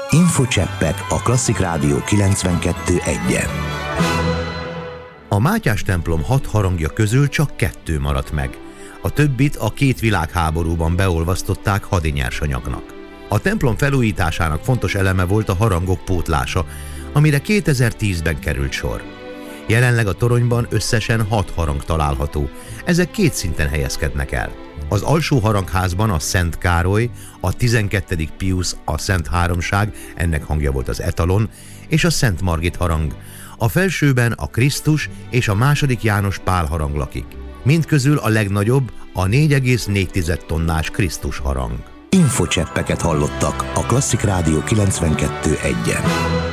Infocseppek a Klasszik Rádió 92.1-en. A Mátyás templom 6 harangja közül csak 2 maradt meg. A többit a 2 világháborúban beolvasztották hadinyersanyagnak. A templom felújításának fontos eleme volt a harangok pótlása, amire 2010-ben került sor. Jelenleg a toronyban összesen 6 harang található, ezek 2 szinten helyezkednek el. Az alsó harangházban a Szent Károly, a 12. Piusz, a Szent Háromság, ennek hangja volt az etalon, és a Szent Margit harang. A felsőben a Krisztus és a II. János Pál harang lakik. Mindközül a legnagyobb a 4,4 tonnás Krisztus harang. Infocseppeket hallottak a Klasszik Rádió 92.1-en.